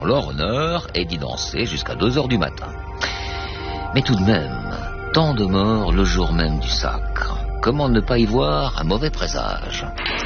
leur honneur et d'y danser jusqu'à 2 heures du matin. Mais tout de même, tant de morts le jour même du sacre. Comment ne pas y voir un mauvais présage?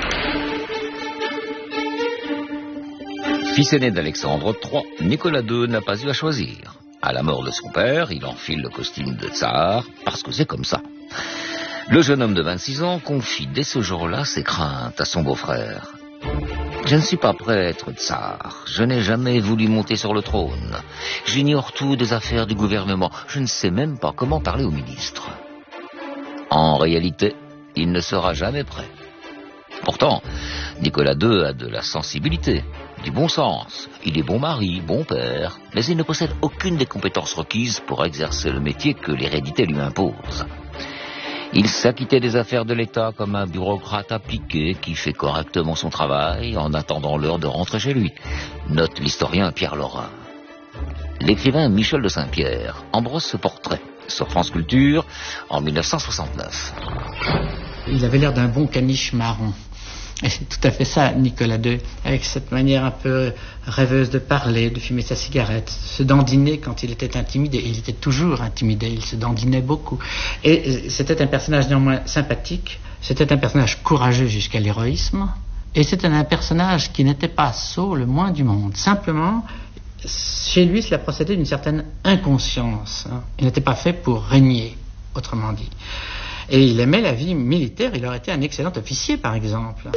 Fils aîné d'Alexandre III, Nicolas II n'a pas eu à choisir. À la mort de son père, il enfile le costume de tsar, parce que c'est comme ça. Le jeune homme de 26 ans confie dès ce jour-là ses craintes à son beau-frère. Je ne suis pas prêt à être tsar. Je n'ai jamais voulu monter sur le trône. J'ignore tout des affaires du gouvernement. Je ne sais même pas comment parler au ministre. En réalité, il ne sera jamais prêt. Pourtant, Nicolas II a de la sensibilité, du bon sens. Il est bon mari, bon père, mais il ne possède aucune des compétences requises pour exercer le métier que l'hérédité lui impose. Il s'acquittait des affaires de l'État comme un bureaucrate appliqué qui fait correctement son travail en attendant l'heure de rentrer chez lui, note l'historien Pierre Laurin. L'écrivain Michel de Saint-Pierre embrasse ce portrait sur France Culture en 1969. Il avait l'air d'un bon caniche marron. Et c'est tout à fait ça, Nicolas II, avec cette manière un peu rêveuse de parler, de fumer sa cigarette, se dandiner quand il était intimidé. Il était toujours intimidé, il se dandinait beaucoup. Et c'était un personnage néanmoins sympathique, c'était un personnage courageux jusqu'à l'héroïsme, et c'était un personnage qui n'était pas sot le moins du monde. Simplement, chez lui, cela procédait d'une certaine inconscience. Il n'était pas fait pour régner, autrement dit. Et il aimait la vie militaire, il aurait été un excellent officier, par exemple.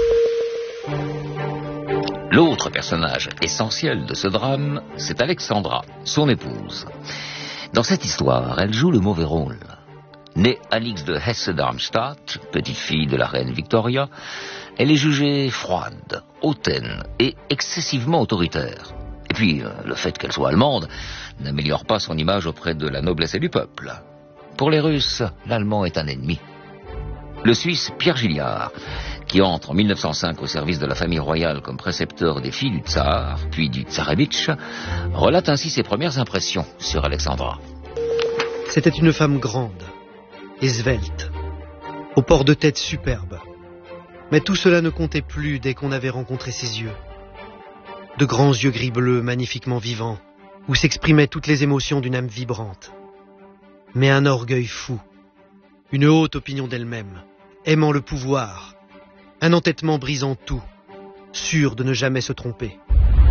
L'autre personnage essentiel de ce drame, c'est Alexandra, son épouse. Dans cette histoire, elle joue le mauvais rôle. Née Alix de Hesse-Darmstadt, petite-fille de la reine Victoria, elle est jugée froide, hautaine et excessivement autoritaire. Et puis, le fait qu'elle soit allemande n'améliore pas son image auprès de la noblesse et du peuple. Pour les Russes, l'Allemand est un ennemi. Le Suisse Pierre Gilliard, qui entre en 1905 au service de la famille royale comme précepteur des filles du tsar, puis du tsarevitch, relate ainsi ses premières impressions sur Alexandra. C'était une femme grande et svelte, au port de tête superbe. Mais tout cela ne comptait plus dès qu'on avait rencontré ses yeux. De grands yeux gris-bleu magnifiquement vivants, où s'exprimaient toutes les émotions d'une âme vibrante. Mais un orgueil fou, une haute opinion d'elle-même, aimant le pouvoir, un entêtement brisant tout, sûr de ne jamais se tromper.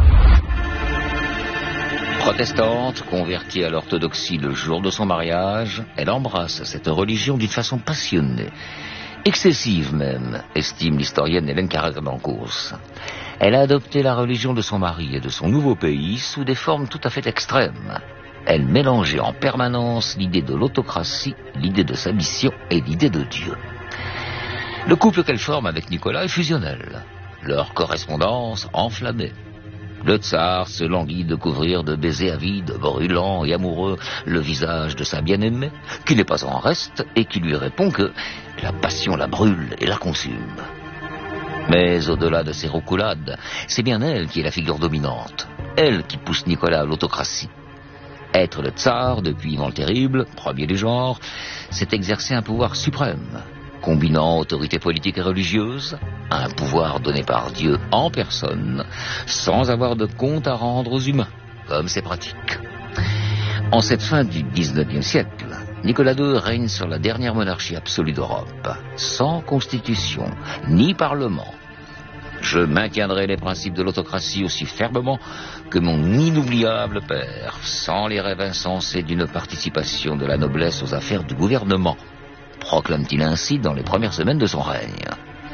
Protestante, convertie à l'orthodoxie le jour de son mariage, elle embrasse cette religion d'une façon passionnée, excessive même, estime l'historienne Hélène Carrère-Dancourse. Elle a adopté la religion de son mari et de son nouveau pays sous des formes tout à fait extrêmes. Elle mélangeait en permanence l'idée de l'autocratie, l'idée de sa mission et l'idée de Dieu. Le couple qu'elle forme avec Nicolas est fusionnel. Leur correspondance enflammée. Le tsar se languit de couvrir de baisers avides, brûlants et amoureux le visage de sa bien-aimée, qui n'est pas en reste et qui lui répond que la passion la brûle et la consume. Mais au-delà de ces roucoulades, c'est bien elle qui est la figure dominante. Elle qui pousse Nicolas à l'autocratie. Être le tsar, depuis Ivan le Terrible, premier du genre, c'est exercer un pouvoir suprême, combinant autorité politique et religieuse, un pouvoir donné par Dieu en personne, sans avoir de compte à rendre aux humains, comme c'est pratique. En cette fin du XIXe siècle, Nicolas II règne sur la dernière monarchie absolue d'Europe, sans constitution, ni parlement. Je maintiendrai les principes de l'autocratie aussi fermement que mon inoubliable père, sans les rêves insensés d'une participation de la noblesse aux affaires du gouvernement, proclame-t-il ainsi dans les premières semaines de son règne.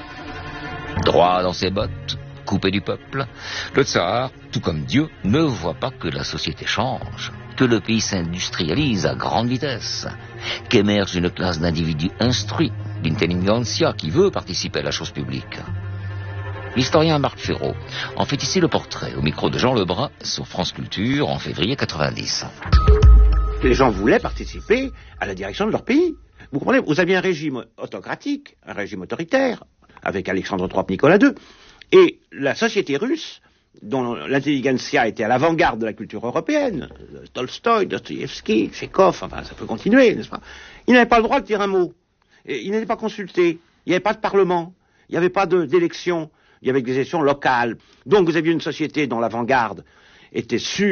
Droit dans ses bottes, coupé du peuple, le tsar, tout comme Dieu, ne voit pas que la société change, que le pays s'industrialise à grande vitesse, qu'émerge une classe d'individus instruits, l'intelligentsia qui veut participer à la chose publique. L'historien Marc Ferraud en fait ici le portrait au micro de Jean Lebrun sur France Culture en février 90. Les gens voulaient participer à la direction de leur pays. Vous comprenez, vous aviez un régime autocratique, un régime autoritaire, avec Alexandre III, Nicolas II, et la société russe, dont l'intelligentsia était à l'avant-garde de la culture européenne, Tolstoï, Dostoïevski, Tchekhov, enfin ça peut continuer, n'est-ce pas? Ils n'avaient pas le droit de dire un mot. Et ils n'étaient pas consultés. Il n'y avait pas de parlement. Il n'y avait pas d'élection. Il y avait des élections locales. Donc vous aviez une société dans l'avant-garde. était sûr